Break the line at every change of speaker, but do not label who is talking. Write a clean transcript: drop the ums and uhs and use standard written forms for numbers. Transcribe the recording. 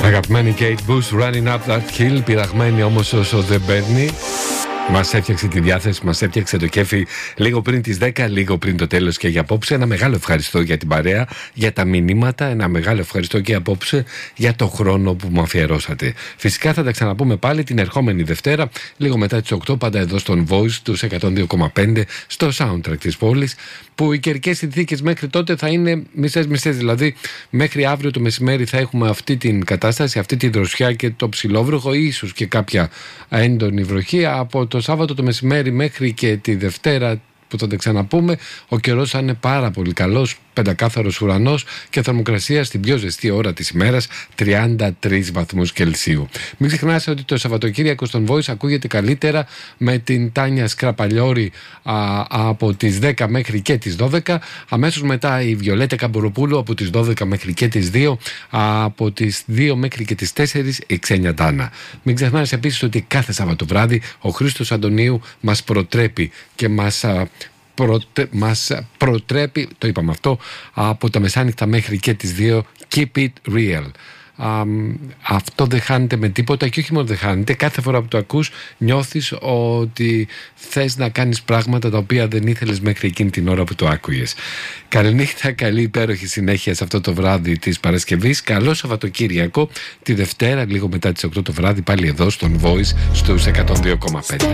Αγαπημένη Kate Bush, Running Up That Hill, πειραγμένη όμως όσο δεν παίρνει. Μας έφτιαξε τη διάθεση, μας έφτιαξε το κέφι λίγο πριν τις 10, λίγο πριν το τέλος και για απόψε. Ένα μεγάλο ευχαριστώ για την παρέα, για τα μηνύματα. Ένα μεγάλο ευχαριστώ και απόψε για το χρόνο που μου αφιερώσατε. Φυσικά θα τα ξαναπούμε πάλι την ερχόμενη Δευτέρα, λίγο μετά τις 8, πάντα εδώ στον Voice τους 102,5 στο soundtrack της πόλης, που οι καιρικές συνθήκες μέχρι τότε θα είναι μισές-μισές. Δηλαδή, μέχρι αύριο το μεσημέρι θα έχουμε αυτή την κατάσταση, αυτή τη δροσιά και το ψηλόβροχο, ίσως και κάποια έντονη βροχή. Από το Σάββατο το μεσημέρι μέχρι και τη Δευτέρα που θα τα ξαναπούμε, ο καιρός θα είναι πάρα πολύ καλός, πεντακάθαρος ουρανός και θερμοκρασία στην πιο ζεστή ώρα της ημέρας 33 βαθμούς Κελσίου. Μην ξεχνάτε ότι το Σαββατοκύριακο στον Voice ακούγεται καλύτερα με την Τάνια Σκραπαλιώρη από τις 10 μέχρι και τις 12. Αμέσως μετά η Βιολέτα Καμποροπούλου από τις 12 μέχρι και τις 2. Από τις 2 μέχρι και τις 4 η Ξένια Τάνα. Μην ξεχνάτε επίσης ότι κάθε Σάββατο βράδυ ο Χρήστος Αντωνίου μας προτρέπει και μας προτρέπει, το είπαμε αυτό, από τα μεσάνυχτα μέχρι και τις 2. Keep it real. Αυτό δεν χάνεται με τίποτα και όχι μόνο δεν χάνεται, κάθε φορά που το ακούς νιώθεις ότι θες να κάνεις πράγματα τα οποία δεν ήθελες μέχρι εκείνη την ώρα που το άκουγες. Καληνύχτα, καλή υπέροχη συνέχεια σε αυτό το βράδυ της Παρασκευής. Καλό Σαββατοκύριακο, τη Δευτέρα λίγο μετά τις 8 το βράδυ πάλι εδώ στον Voice στους 102,5.